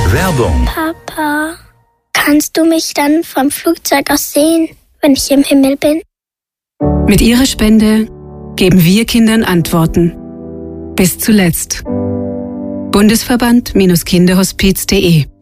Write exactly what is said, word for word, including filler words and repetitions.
Werbung. Papa, kannst du mich dann vom Flugzeug aus sehen, wenn ich im Himmel bin? Mit Ihrer Spende geben wir Kindern Antworten. Bis zuletzt. Bundesverband Kinderhospiz punkt de